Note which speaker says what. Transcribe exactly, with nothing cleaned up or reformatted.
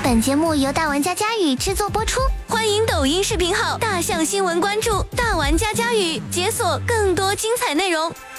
Speaker 1: 本节目由大玩家家语制作播出，
Speaker 2: 欢迎抖音视频号大象新闻关注大玩家家语，解锁更多精彩内容。